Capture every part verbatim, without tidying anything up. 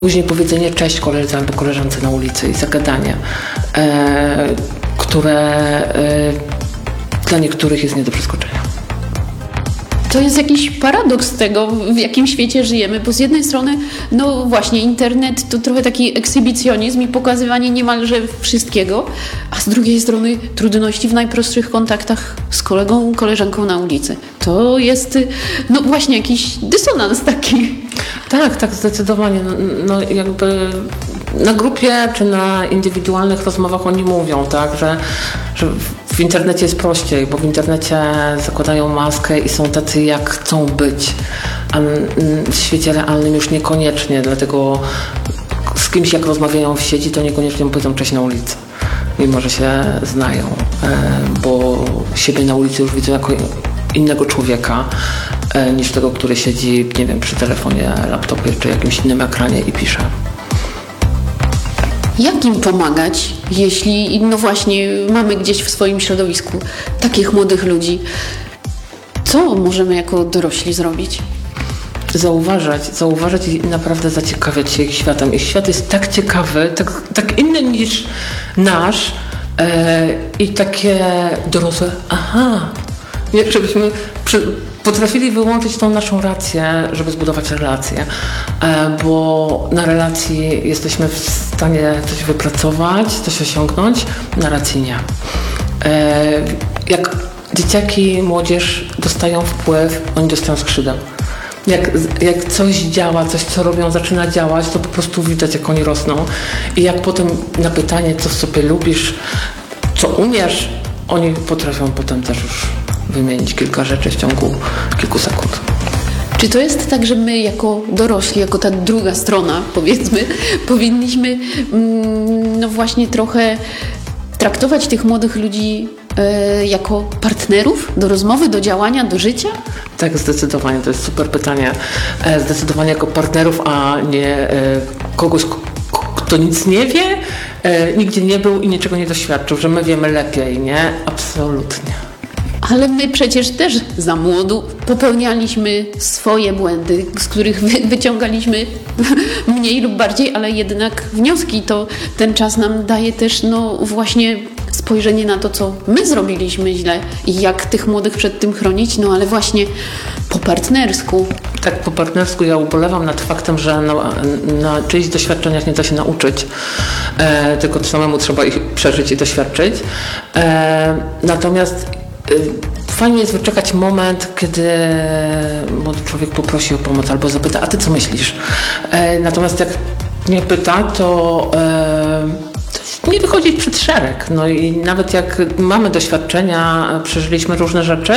Później powiedzenie cześć koledze albo koleżance na ulicy i zagadanie, e, które e, dla niektórych jest nie do przeskoczenia. To jest jakiś paradoks tego, w jakim świecie żyjemy, bo z jednej strony, no właśnie, internet to trochę taki ekshibicjonizm i pokazywanie niemalże wszystkiego, a z drugiej strony trudności w najprostszych kontaktach z kolegą, koleżanką na ulicy. To jest, no właśnie, jakiś dysonans taki. Tak, tak, zdecydowanie. No, no jakby na grupie czy na indywidualnych rozmowach oni mówią, tak, że, że w internecie jest prościej, bo w internecie zakładają maskę i są tacy, jak chcą być, a w świecie realnym już niekoniecznie, dlatego z kimś jak rozmawiają w sieci, to niekoniecznie mu powiedzą cześć na ulicy, mimo że się znają, bo siebie na ulicy już widzą jako innego człowieka niż tego, który siedzi, nie wiem, przy telefonie, laptopie czy jakimś innym ekranie i pisze. Jak im pomagać, jeśli, no właśnie, mamy gdzieś w swoim środowisku takich młodych ludzi? Co możemy jako dorośli zrobić? Zauważać, zauważać i naprawdę zaciekawiać się ich światem. Ich świat jest tak ciekawy, tak, tak inny niż nasz e, i takie dorosłe, aha, nie, żebyśmy przy, potrafili wyłączyć tą naszą rację, żeby zbudować relacje, e, bo na relacji jesteśmy w stanie coś wypracować, coś osiągnąć, na racji nie. E, jak dzieciaki, młodzież dostają wpływ, oni dostają skrzydeł. Jak, jak coś działa, coś co robią zaczyna działać, to po prostu widać jak oni rosną i jak potem na pytanie, co w sobie lubisz, co umiesz, oni potrafią potem też już wymienić kilka rzeczy w ciągu kilku sekund. Czy to jest tak, że my jako dorośli, jako ta druga strona, powiedzmy, powinniśmy mm, no właśnie trochę traktować tych młodych ludzi e, jako partnerów do rozmowy, do działania, do życia? Tak, zdecydowanie. To jest super pytanie. E, zdecydowanie jako partnerów, a nie e, kogoś, k- kto nic nie wie, e, nigdzie nie był i niczego nie doświadczył, że my wiemy lepiej, nie? Absolutnie. Ale my przecież też za młodu popełnialiśmy swoje błędy, z których wy, wyciągaliśmy mniej lub bardziej, ale jednak wnioski. To ten czas nam daje też no właśnie spojrzenie na to, co my zrobiliśmy źle i jak tych młodych przed tym chronić, no ale właśnie po partnersku. Tak, po partnersku ja ubolewam nad faktem, że na, na czyichś doświadczeniach nie da się nauczyć, e, tylko samemu trzeba ich przeżyć i doświadczyć. E, natomiast fajnie jest wyczekać moment, kiedy młody człowiek poprosi o pomoc albo zapyta, a ty co myślisz? E, natomiast jak nie pyta, to, e, to nie wychodzić przed szereg. No i nawet jak mamy doświadczenia, przeżyliśmy różne rzeczy,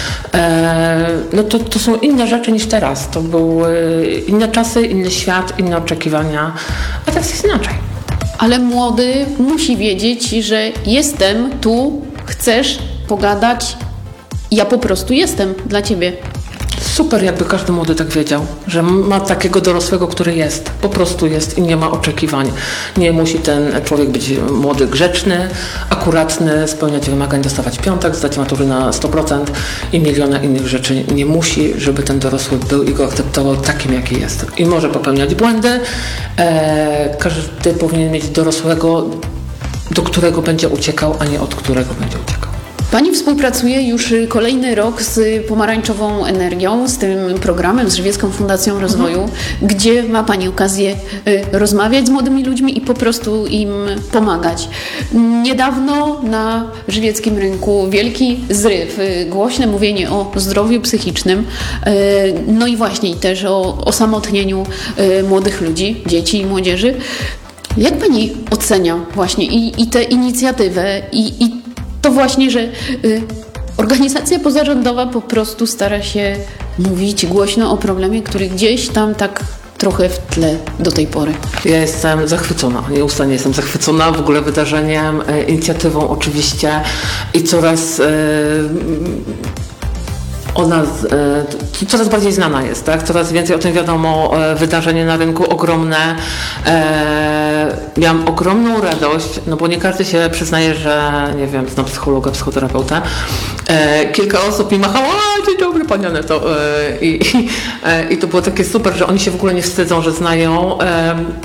e, no to, to są inne rzeczy niż teraz. To były inne czasy, inny świat, inne oczekiwania, a teraz jest inaczej. Ale młody musi wiedzieć, że jestem tu, chcesz pogadać, ja po prostu jestem dla ciebie. Super, jakby każdy młody tak wiedział, że ma takiego dorosłego, który jest, po prostu jest i nie ma oczekiwań. Nie musi ten człowiek być młody, grzeczny, akuratny, spełniać wymagań, dostawać piątek, zdać matury na sto procent i miliona innych rzeczy. Nie musi, żeby ten dorosły był i go akceptował takim, jaki jest. I może popełniać błędy. Eee, każdy powinien mieć dorosłego, do którego będzie uciekał, a nie od którego będzie uciekał. Pani współpracuje już kolejny rok z Pomarańczową Energią, z tym programem, z Żywiecką Fundacją Rozwoju, mhm. gdzie ma Pani okazję y, rozmawiać z młodymi ludźmi i po prostu im pomagać. Niedawno na żywieckim rynku wielki zryw, y, głośne mówienie o zdrowiu psychicznym, y, no i właśnie też o osamotnieniu y, młodych ludzi, dzieci i młodzieży. Jak Pani ocenia właśnie i, i tę inicjatywę i, i to właśnie, że y, organizacja pozarządowa po prostu stara się mówić głośno o problemie, który gdzieś tam tak trochę w tle do tej pory. Ja jestem zachwycona, nieustannie jestem zachwycona w ogóle wydarzeniem, e, inicjatywą oczywiście i coraz e, ona z, e, coraz bardziej znana jest, tak? Coraz więcej o tym wiadomo, e, wydarzenie na rynku ogromne. E, miałam ogromną radość, no bo nie każdy się przyznaje, że nie wiem, znam psychologa, psychoterapeutę. E, kilka osób mi machało, a dzień dobry Pani Aneto. E, i, i, e, I to było takie super, że oni się w ogóle nie wstydzą, że znają. E,